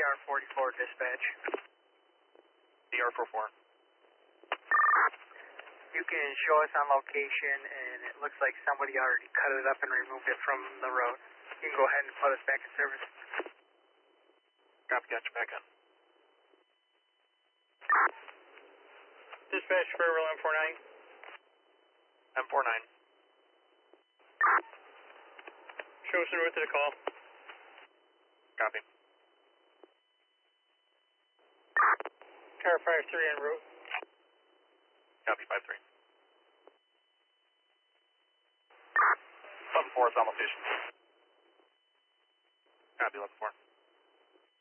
DR44 dispatch. DR44. You can show us on location, and it looks like somebody already cut it up and removed it from the road. You can go ahead and put us back in service. Copy, got you back on. Dispatch for M49. M49. Show us en route to the call. Copy. Car 53 en route. Copy, 5-3. 11-4 is on location. Copy, 11-4.